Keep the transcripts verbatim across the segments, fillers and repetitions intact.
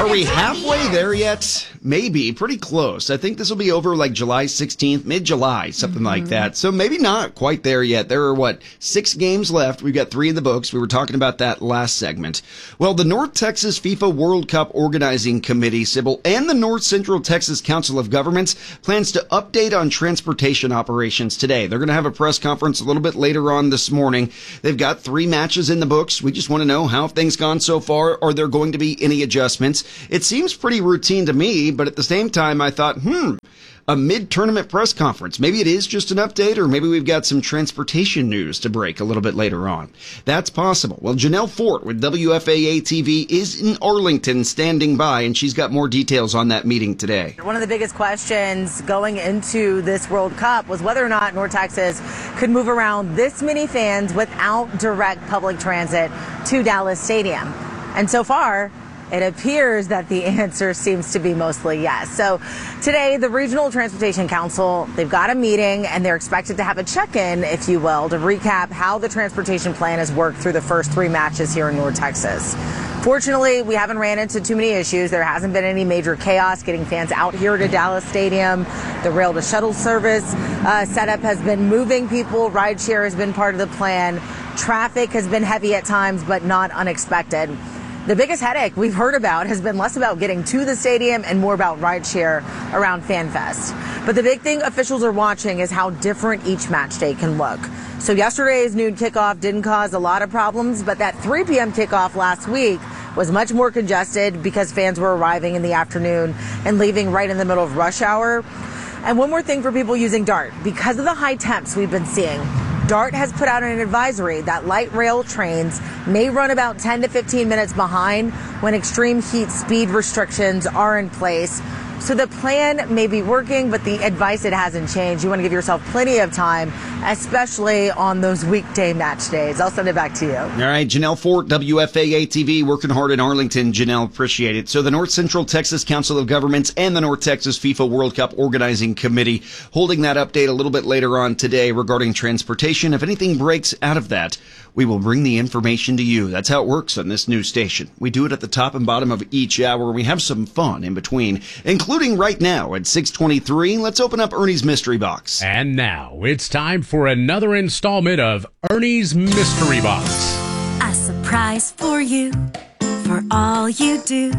are we halfway there yet? Maybe. Pretty close. I think this will be over like July sixteenth, mid-July, something mm-hmm. like that. So maybe not quite there yet. There are, what, six games left. We've got three in the books. We were talking about that last segment. Well, the North Texas FIFA World Cup Organizing Committee, Sybil, and the North Central Texas Council of Governments plans to update on transportation operations today. They're going to have a press conference a little bit later on this morning. They've got three matches in the books. We just want to know how things gone so far. Are there going to be any adjustments? It seems pretty routine to me, but at the same time, I thought, hmm, a mid-tournament press conference. Maybe it is just an update, or maybe we've got some transportation news to break a little bit later on. That's possible. Well, Janelle Fort with W F A A T V is in Arlington standing by, and she's got more details on that meeting today. One of the biggest questions going into this World Cup was whether or not North Texas could move around this many fans without direct public transit to Dallas Stadium. And so far, it appears that the answer seems to be mostly yes. So today, the Regional Transportation Council, they've got a meeting, and they're expected to have a check-in, if you will, to recap how the transportation plan has worked through the first three matches here in North Texas. Fortunately, we haven't ran into too many issues. There hasn't been any major chaos getting fans out here to Dallas Stadium. The rail to shuttle service uh, setup has been moving people. Rideshare has been part of the plan. Traffic has been heavy at times, but not unexpected. The biggest headache we've heard about has been less about getting to the stadium and more about rideshare around FanFest. But the big thing officials are watching is how different each match day can look. So yesterday's noon kickoff didn't cause a lot of problems, but that three p.m. kickoff last week was much more congested because fans were arriving in the afternoon and leaving right in the middle of rush hour. And one more thing for people using DART. Because of the high temps we've been seeing, DART has put out an advisory that light rail trains may run about ten to fifteen minutes behind when extreme heat speed restrictions are in place. So the plan may be working, but the advice, it hasn't changed. You want to give yourself plenty of time, especially on those weekday match days. I'll send it back to you. All right, Janelle Fort, W F A A T V, working hard in Arlington. Janelle, appreciate it. So the North Central Texas Council of Governments and the North Texas FIFA World Cup Organizing Committee holding that update a little bit later on today regarding transportation. If anything breaks out of that, we will bring the information to you. That's how it works on this news station. We do it at the top and bottom of each hour. We have some fun in between, including right now at six twenty-three. Let's open up Ernie's Mystery Box. And now it's time for another installment of Ernie's Mystery Box. A surprise for you, for all you do.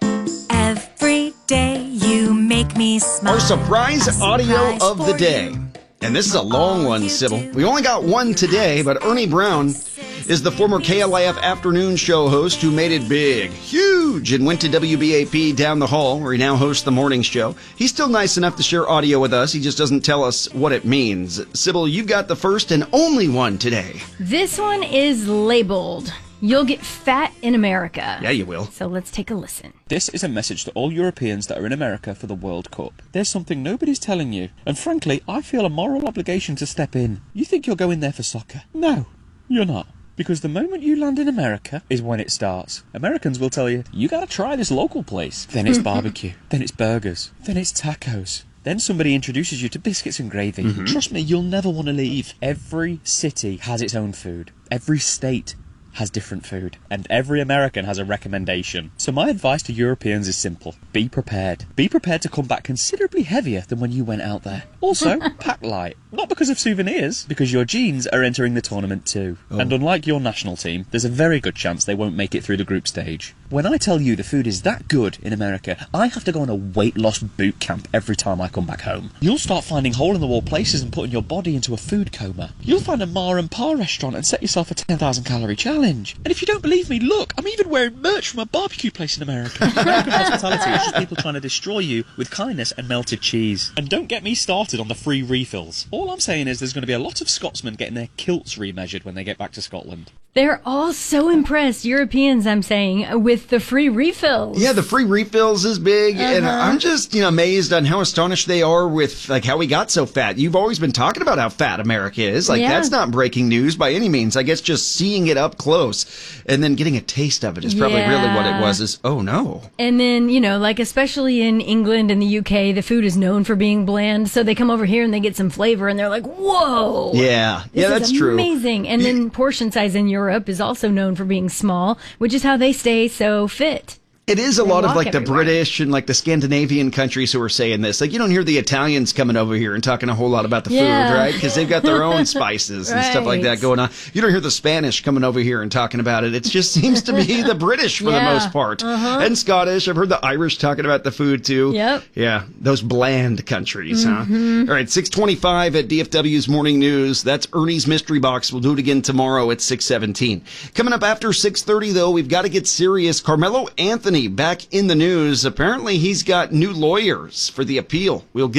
Every day you make me smile. Our surprise, surprise audio of the day. You. And this is a long one, Sybil. We only got one today, but Ernie Brown is the former K L I F afternoon show host who made it big, huge, and went to W B A P down the hall, where he now hosts the morning show. He's still nice enough to share audio with us. He just doesn't tell us what it means. Sybil, you've got the first and only one today. This one is labeled, "You'll get fat in America." Yeah, you will. So let's take a listen. This is a message to all Europeans that are in America for the World Cup. There's something nobody's telling you, and frankly, I feel a moral obligation to step in. You think you're going there for soccer? No, you're not. Because the moment you land in America is when it starts. Americans will tell you, you gotta try this local place. Then it's barbecue. Then it's burgers. Then it's tacos. Then somebody introduces you to biscuits and gravy. Mm-hmm. Trust me, you'll never want to leave. Every city has its own food. Every state has different food, and every American has a recommendation. So my advice to Europeans is simple. Be prepared. Be prepared to come back considerably heavier than when you went out there. Also, pack light. Not because of souvenirs, because your jeans are entering the tournament too. Oh. And unlike your national team, there's a very good chance they won't make it through the group stage. When I tell you the food is that good in America, I have to go on a weight loss boot camp every time I come back home. You'll start finding hole-in-the-wall places and putting your body into a food coma. You'll find a Ma and Pa restaurant and set yourself a ten thousand calorie challenge. And if you don't believe me, look, I'm even wearing merch from a barbecue place in America. American hospitality is just people trying to destroy you with kindness and melted cheese. And don't get me started on the free refills. All I'm saying is there's going to be a lot of Scotsmen getting their kilts remeasured when they get back to Scotland. They're all so impressed, Europeans, I'm saying, with the free refills. Yeah, the free refills is big, uh-huh. and I'm just, you know, amazed on how astonished they are with, like, how we got so fat. You've always been talking about how fat America is. Like, yeah. That's not breaking news by any means. I guess just seeing it up close and then getting a taste of it is probably yeah. really what it was, is, oh, no. And then, you know, like, especially in England and the U K, the food is known for being bland, so they come over here and they get some flavor, and they're like, whoa! Yeah, this yeah, that's is true. Amazing. And then portion size in Europe Europe is also known for being small, which is how they stay so fit. It is a They lot of walk like the everywhere. British and like the Scandinavian countries who are saying this. Like you don't hear the Italians coming over here and talking a whole lot about the Yeah. food, right? Because they've got their own spices and stuff like that Right. going on. You don't hear the Spanish coming over here and talking about it. It just seems to be the British for the Yeah. most part. Uh-huh. And Scottish. I've heard the Irish talking about the food too. Yep. Yeah, those bland countries, Mm-hmm. huh? All right, six twenty-five at D F W's Morning News. That's Ernie's Mystery Box. We'll do it again tomorrow at six seventeen. Coming up after six thirty, though, we've got to get serious. Carmelo Anthony back in the news. Apparently, he's got new lawyers for the appeal. We'll get